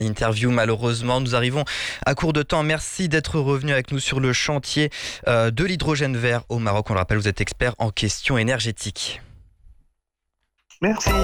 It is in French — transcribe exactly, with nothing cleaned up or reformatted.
Interview, malheureusement, nous arrivons à court de temps. Merci d'être revenu avec nous sur le chantier euh, de l'hydrogène vert au Maroc. On le rappelle, vous êtes expert en questions énergétiques. Merci.